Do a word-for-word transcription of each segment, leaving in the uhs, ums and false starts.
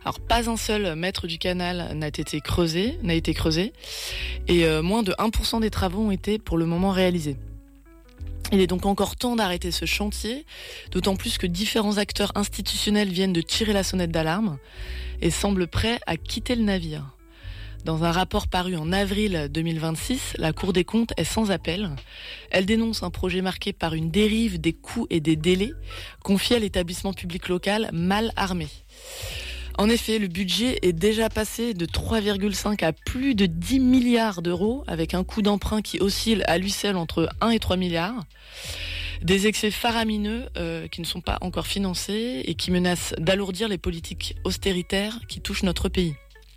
Alors, pas un seul mètre du canal n'a été creusé, n'a été creusé, et euh, moins de un pour cent des travaux ont été pour le moment réalisés. Il est donc encore temps d'arrêter ce chantier, d'autant plus que différents acteurs institutionnels viennent de tirer la sonnette d'alarme et semblent prêts à quitter le navire. Dans un rapport paru en avril deux mille vingt-six, la Cour des comptes est sans appel. Elle dénonce un projet marqué par une dérive des coûts et des délais confiés à l'établissement public local mal armé. En effet, le budget est déjà passé de trois virgule cinq à plus de dix milliards d'euros, avec un coût d'emprunt qui oscille à lui seul entre un et trois milliards. Des excès faramineux euh, qui ne sont pas encore financés et qui menacent d'alourdir les politiques austéritaires qui touchent notre pays.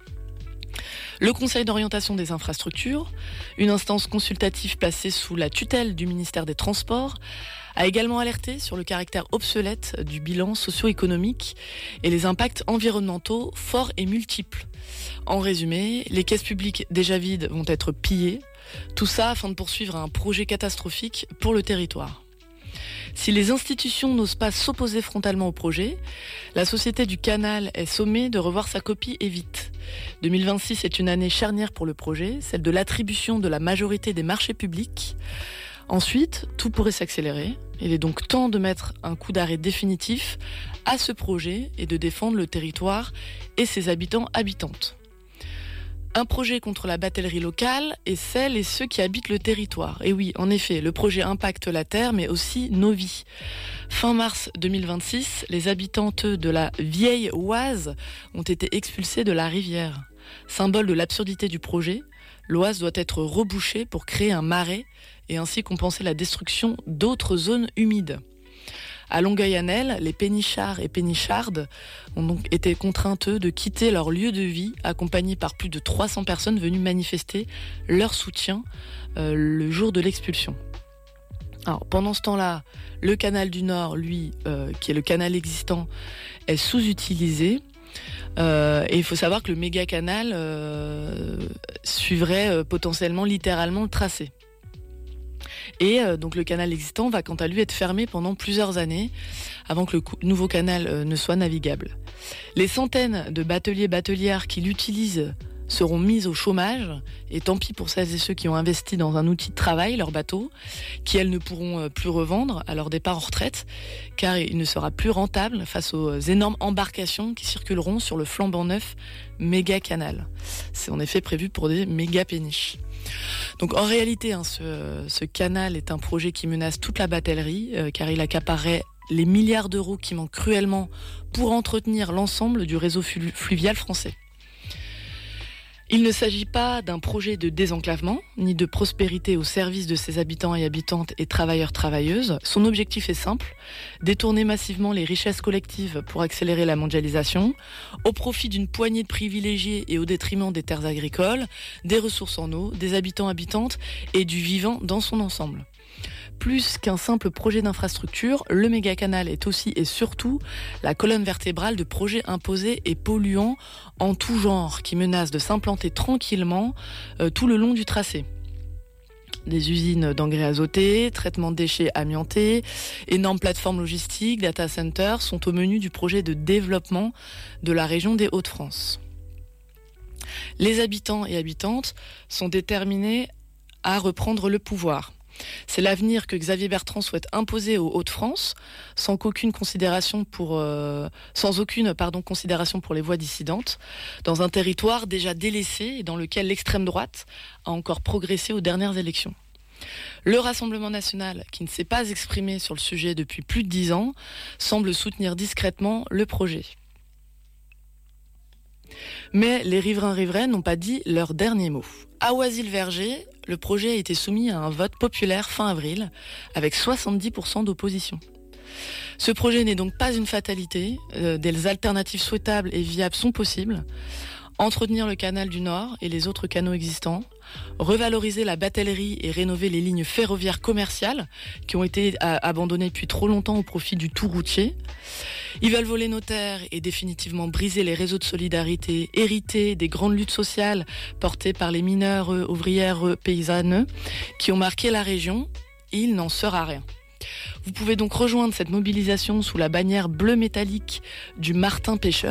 Le Conseil d'orientation des infrastructures, une instance consultative placée sous la tutelle du ministère des Transports, a également alerté sur le caractère obsolète du bilan socio-économique et les impacts environnementaux forts et multiples. En résumé, les caisses publiques déjà vides vont être pillées, tout ça afin de poursuivre un projet catastrophique pour le territoire. Si les institutions n'osent pas s'opposer frontalement au projet, la Société du Canal est sommée de revoir sa copie et vite. deux mille vingt-six est une année charnière pour le projet, celle de l'attribution de la majorité des marchés publics. Ensuite, tout pourrait s'accélérer. Il est donc temps de mettre un coup d'arrêt définitif à ce projet et de défendre le territoire et ses habitants-habitantes. Un projet contre la batellerie locale et celles et ceux qui habitent le territoire. Et oui, en effet, le projet impacte la terre, mais aussi nos vies. Fin mars deux mille vingt-six, les habitantes de la vieille Oise ont été expulsées de la rivière. Symbole de l'absurdité du projet, l'Oise doit être rebouchée pour créer un marais et ainsi compenser la destruction d'autres zones humides. À Longueuil-Annel, les pénichards et pénichardes ont donc été contraintes de quitter leur lieu de vie, accompagnés par plus de trois cents personnes venues manifester leur soutien euh, le jour de l'expulsion. Alors, pendant ce temps-là, le canal du Nord, lui, euh, qui est le canal existant, est sous-utilisé. Euh, et il faut savoir que le méga canal euh, suivrait euh, potentiellement, littéralement, le tracé. Et euh, donc le canal existant va quant à lui être fermé pendant plusieurs années avant que le co- nouveau canal euh, ne soit navigable. Les centaines de bateliers batelières qui l'utilisent seront mises au chômage, et tant pis pour celles et ceux qui ont investi dans un outil de travail, leur bateau, qui elles ne pourront euh, plus revendre à leur départ en retraite, car il ne sera plus rentable face aux énormes embarcations qui circuleront sur le flambant neuf méga canal. C'est en effet prévu pour des méga péniches. Donc en réalité, hein, ce, ce canal est un projet qui menace toute la batellerie, euh, car il accaparerait les milliards d'euros qui manquent cruellement pour entretenir l'ensemble du réseau flu- fluvial français. Il ne s'agit pas d'un projet de désenclavement, ni de prospérité au service de ses habitants et habitantes et travailleurs-travailleuses. Son objectif est simple, détourner massivement les richesses collectives pour accélérer la mondialisation, au profit d'une poignée de privilégiés et au détriment des terres agricoles, des ressources en eau, des habitants-habitantes et du vivant dans son ensemble. Plus qu'un simple projet d'infrastructure, le méga-canal est aussi et surtout la colonne vertébrale de projets imposés et polluants en tout genre qui menacent de s'implanter tranquillement euh, tout le long du tracé. Des usines d'engrais azotés, traitement de déchets amiantés, énormes plateformes logistiques, data centers sont au menu du projet de développement de la région des Hauts-de-France. Les habitants et habitantes sont déterminés à reprendre le pouvoir. C'est l'avenir que Xavier Bertrand souhaite imposer aux Hauts-de-France, sans qu'aucune considération pour, euh, sans aucune pardon, considération pour les voix dissidentes, dans un territoire déjà délaissé et dans lequel l'extrême droite a encore progressé aux dernières élections. Le Rassemblement national, qui ne s'est pas exprimé sur le sujet depuis plus de dix ans, semble soutenir discrètement le projet. Mais les riverains-riveraines n'ont pas dit leur dernier mot. À Oisy-le-Verger, le projet a été soumis à un vote populaire fin avril, avec soixante-dix pour cent d'opposition. Ce projet n'est donc pas une fatalité, euh, des alternatives souhaitables et viables sont possibles. Entretenir le canal du Nord et les autres canaux existants, revaloriser la batellerie et rénover les lignes ferroviaires commerciales qui ont été euh, abandonnées depuis trop longtemps au profit du tout routier. Ils veulent voler nos terres et définitivement briser les réseaux de solidarité hérités des grandes luttes sociales portées par les mineurs, euh, ouvrières, euh, paysannes qui ont marqué la région. Il n'en sera rien. Vous pouvez donc rejoindre cette mobilisation sous la bannière bleu métallique du Martin Pêcheur.